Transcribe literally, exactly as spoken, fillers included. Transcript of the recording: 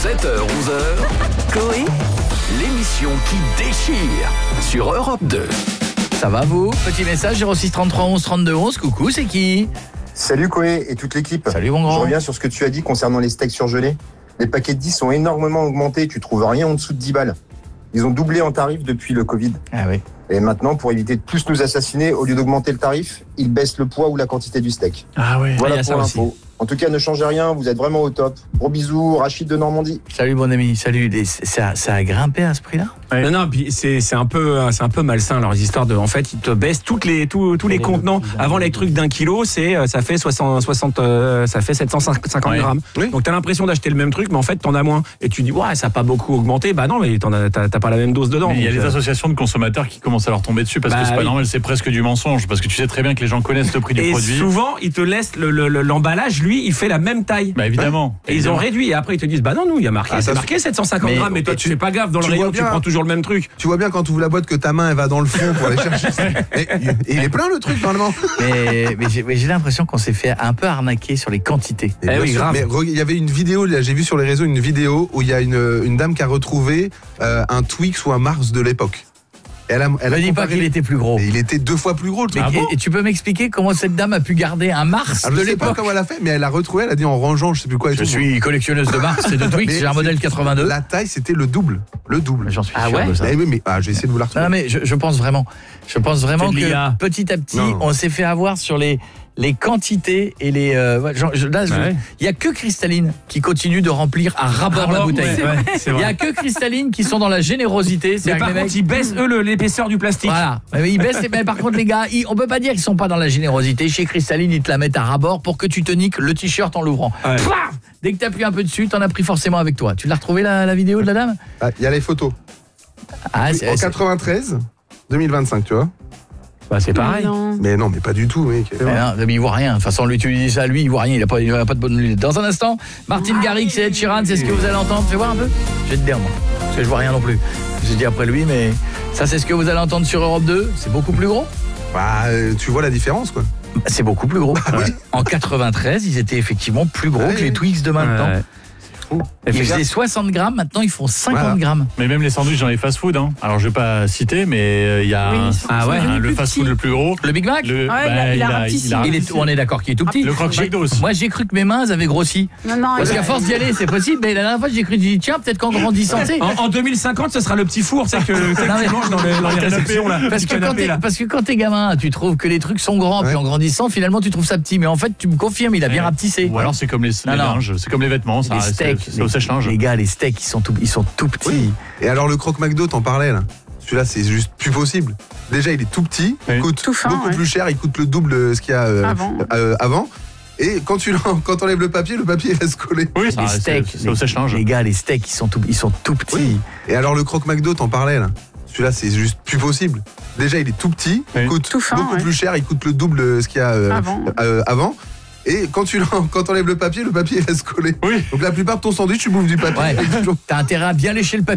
sept heures onze heures, Coé, l'émission qui déchire sur Europe deux. Ça va vous? Petit message zéro six trente-trois onze trente-deux onze. Coucou, c'est qui? Salut Coé et toute l'équipe. Salut mon grand. Je reviens sur ce que tu as dit concernant les steaks surgelés. Les paquets de dix ont énormément augmenté, tu trouves rien en dessous de dix balles. Ils ont doublé en tarif depuis le Covid. Ah oui. Et maintenant, pour éviter de tous nous assassiner, au lieu d'augmenter le tarif, ils baissent le poids ou la quantité du steak. Ah oui. Voilà ah, pour l'info. En tout cas, ne changez rien, vous êtes vraiment au top. Gros bisous, Rachid de Normandie. Salut mon ami, salut. Les- Ça, ça a grimpé à ce prix-là? Ouais. Non, non, puis c'est c'est un peu c'est un peu malsain leurs histoires de. En fait, ils te baissent toutes les tous tous les les contenants. petits Avant les trucs d'un kilo, c'est euh, ça fait soixante soixante euh, ça fait sept cent cinquante Ouais. grammes. Oui. Donc t'as l'impression d'acheter le même truc, mais en fait t'en as moins. Et tu dis ouais, ça a pas beaucoup augmenté. Bah non, mais t'en as t'as, t'as pas la même dose dedans. Mais il y a donc, les euh, associations de consommateurs qui commencent à leur tomber dessus parce Bah que c'est pas oui. normal, c'est presque du mensonge parce que tu sais très bien que les gens connaissent le prix du Et produit. souvent, ils te laissent le, le- le- l'emballage, lui, il fait la même taille. Bah évidemment. Et ils ont réduit. Et après, ils te disent bah non, nous, il y a marqué, Ah, c'est ça, marqué sept cent cinquante mais- grammes. Mais toi, et tu tu- fais pas gaffe dans le tu rayon, vois tu bien. prends toujours le même truc. Tu vois bien quand tu ouvres la boîte que ta main elle va dans le fond pour aller chercher. Et, et il est plein le truc normalement. Mais, mais j'ai, mais j'ai l'impression qu'on s'est fait un peu arnaquer sur les quantités. Et bien oui, sûr, grave. mais re- il y avait une vidéo, là, j'ai vu sur les réseaux une vidéo où il y a une, une dame qui a retrouvé euh, un Twix ou un Mars de l'époque. Et Elle a, elle Ne a dis pas comparé- qu'il était plus gros. Et il était deux fois plus gros le Mais, truc. et, et tu peux m'expliquer comment cette dame a pu garder un Mars Ah, de je sais pas l'époque? comment elle a fait, mais elle a retrouvé, elle a dit en rangeant, je sais plus quoi. et Je tout. suis collectionneuse de Mars et de Twix, Mais j'ai un modèle c'est- quatre-vingt-deux. La taille, c'était le double. Le double. J'en suis Ah sûr ouais de ça. Mais, oui, mais ah, je vais essayer de vous la retrouver. Non, mais je, je pense vraiment, je pense vraiment C'est de que l'I A. petit à petit, Non. on s'est fait avoir sur les les quantités et les. euh, ouais, genre, je- là, je- Ouais. il y a que Cristalline qui continue de remplir à ras-bord la bouteille. Ouais, ouais, c'est Il y vrai. a que Cristalline qui sont dans la générosité. Mais C'est-à-dire par que les contre, mecs- ils baissent eux le- l'épaisseur du plastique. Voilà. Mais ils baissent. Mais par contre, les gars, ils- on peut pas dire qu'ils sont pas dans la générosité. Chez Cristalline, ils te la mettent à ras-bord pour que tu te niques le t-shirt en l'ouvrant. Ouais. Paf, dès que t'as pris un peu dessus, t'en as pris forcément avec toi. Tu l'as retrouvé la, la vidéo de la dame? Ah, il y a les photos. Ah, c'est, En c'est- quatre-vingt-treize, deux mille vingt-cinq, tu vois. Bah, c'est pareil. Non. Mais non, mais pas du tout, mec. Mais non, mais il voit rien. De toute façon, lui, tu lui dis ça, lui, il voit rien. Il a pas, il a pas de bonne lunette. Dans un instant, Martine Garrix et Ed Sheeran, c'est ce que vous allez entendre. Fais voir un peu. Je vais te dire, moi. Parce que je vois rien non plus. J'ai dit après lui, mais ça, c'est ce que vous allez entendre sur Europe deux. C'est beaucoup plus gros. Bah, euh, tu vois la différence, quoi. C'est beaucoup plus gros. oui. En quatre-vingt-treize, ils étaient effectivement plus gros Ouais, que les oui. Twix de maintenant. Ouais. Ils Fais faisaient gaffe. soixante grammes, maintenant ils font cinquante Voilà. grammes. Mais même les sandwichs dans les fast-food, hein. Alors je vais pas citer, mais euh, il y a Oui, un- ils sont- Ah ils sont ouais, devenus un- le plus fast-food petits. le plus gros. Le Big Mac Le, Ouais, il a- il a rapetissé. il est, On est d'accord qu'il est tout petit. Le croque J'ai- McDo aussi. Moi j'ai cru que mes mains elles avaient grossi. Non, non, Parce il qu'à a- force d'y aller, c'est possible. Mais la dernière fois j'ai cru, j'ai dit tiens, peut-être qu'en grandissant, tu sais, En, en deux mille cinquante, ce sera le petit four, c'est que, c'est que Non, mais- tu manges dans, le, dans les réceptions là. Parce Petit que, quand canapé, t'es, là. parce que quand t'es gamin, tu trouves que les trucs sont grands, Ouais. puis en grandissant, finalement, tu trouves ça petit. Mais en fait, tu me confirmes, il a bien rapetissé. Ou alors c'est comme les, Non, les non. linges, c'est comme les vêtements, ça les reste- steaks, c'est au sèche-linge. les gars, les steaks, ils sont tout, ils sont tout petits. Oui. Et alors le croque McDo, t'en parlais là. Celui-là, c'est juste plus possible. Déjà, il est tout petit, il Oui. coûte Tout fin, beaucoup ouais. plus cher, il coûte le double de ce qu'il y a euh, Avant. euh, avant. Et quand tu l'en- quand t'enlèves le papier, le papier reste collé. Oui, ça Les reste- steaks, c'est au sèche-linge. les gars, les steaks, ils sont tout, ils sont tout petits. Oui. Et alors le croque McDo, t'en parlais là. Celui-là, c'est juste plus possible. Déjà, il est tout petit, Oui. il coûte Tout fin, beaucoup ouais. plus cher, il coûte le double de ce qu'il y a euh, Avant. euh, avant. Et quand tu l'en- quand t'enlèves le papier, le papier reste collé. Oui. Donc la plupart de ton sandwich, tu bouffes du papier. Ouais. Et toujours- T'as intérêt à bien lécher le papier.